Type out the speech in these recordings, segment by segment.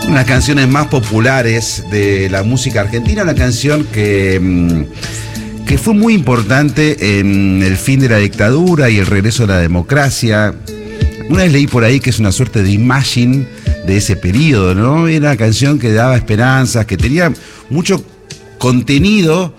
una de las canciones más populares de la música argentina, una canción que fue muy importante en el fin de la dictadura y el regreso de la democracia. Una vez leí por ahí que es una suerte de Imagine de ese periodo, ¿no? Era una canción que daba esperanzas, que tenía mucho contenido.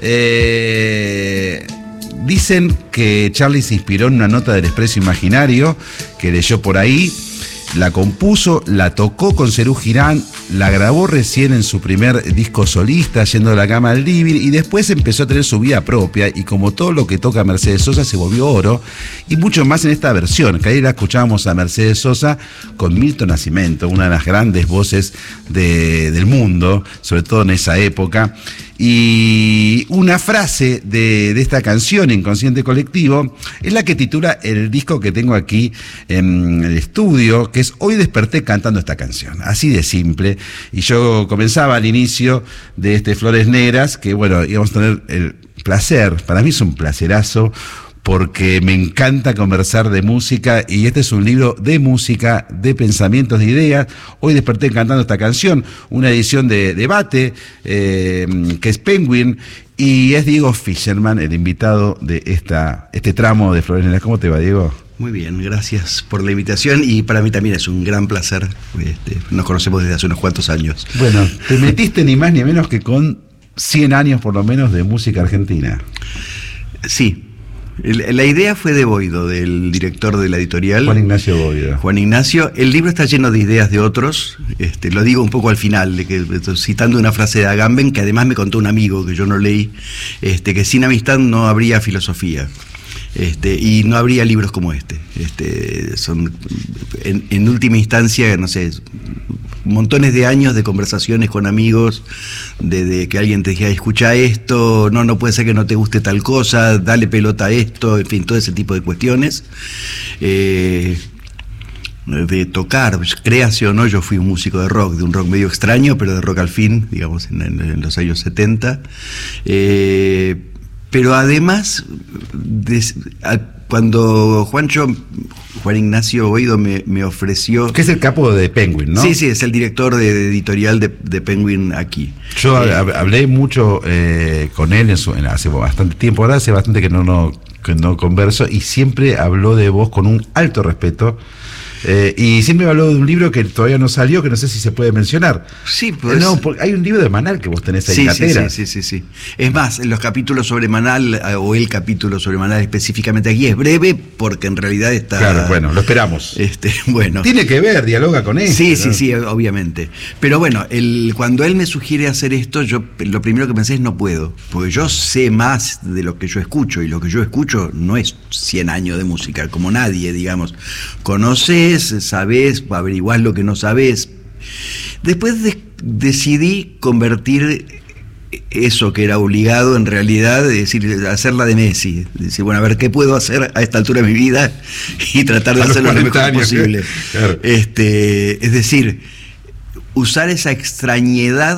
Dicen que Charlie se inspiró en una nota del Expreso Imaginario que leyó por ahí, la compuso, la tocó con Serú Girán, la grabó recién en su primer disco solista, yendo de la cama al living, y después empezó a tener su vida propia, y como todo lo que toca Mercedes Sosa se volvió oro, y mucho más en esta versión, que ahí la escuchábamos a Mercedes Sosa con Milton Nascimento, una de las grandes voces del mundo, sobre todo en esa época. Y una frase de esta canción, Inconsciente Colectivo, es la que titula el disco que tengo aquí en el estudio, que es Hoy desperté cantando esta canción, así de simple. Y yo comenzaba al inicio de Flores Negras, que bueno, íbamos a tener el placer, para mí es un placerazo, porque me encanta conversar de música, y este es un libro de música, de pensamientos, de ideas. Hoy desperté cantando esta canción, una edición de Debate, que es Penguin, y es Diego Fischerman, el invitado de este tramo de Flores Negras. ¿Cómo te va, Diego? Muy bien, gracias por la invitación, y para mí también es un gran placer. Nos conocemos desde hace unos cuantos años. Bueno, te metiste ni más ni menos que con 100 años por lo menos de música argentina. Sí. La idea fue de Boido, del director de la editorial. Juan Ignacio Boido. Juan Ignacio. El libro está lleno de ideas de otros. Lo digo un poco al final, citando una frase de Agamben, que además me contó un amigo que yo no leí, que sin amistad no habría filosofía. Y no habría libros como este. Son, en última instancia, no sé, montones de años de conversaciones con amigos, de que alguien te dijera, escucha esto, no puede ser que no te guste tal cosa, dale pelota a esto, en fin, todo ese tipo de cuestiones. De tocar, créase o no, yo fui un músico de rock, de un rock medio extraño, pero de rock al fin, digamos, en los años 70. Pero además, cuando Juan Ignacio Boido me ofreció... Que es el capo de Penguin, ¿no? Sí, es el director de editorial de Penguin aquí. Yo hablé mucho con él hace bastante tiempo, ahora hace bastante que no converso, y siempre habló de vos con un alto respeto. Y siempre me habló de un libro que todavía no salió, que no sé si se puede mencionar. Sí, pues. No, hay un libro de Manal que vos tenés ahí en cartera. Sí. Es más, los capítulos sobre Manal, o el capítulo sobre Manal específicamente aquí, es breve, porque en realidad está... Claro, bueno, lo esperamos. Bueno. Tiene que ver, dialoga con él. Sí, obviamente. Pero bueno, cuando él me sugiere hacer esto, yo lo primero que pensé es no puedo, porque yo sé más de lo que yo escucho, y lo que yo escucho no es 100 años de música, como nadie, digamos. Conoces, sabés, averiguás lo que no sabés. Después decidí convertir eso que era obligado en realidad, es decir, hacerla de Messi. Decir, bueno, a ver qué puedo hacer a esta altura de mi vida y tratar de hacerlo lo mejor posible. Claro. Es decir, usar esa extrañedad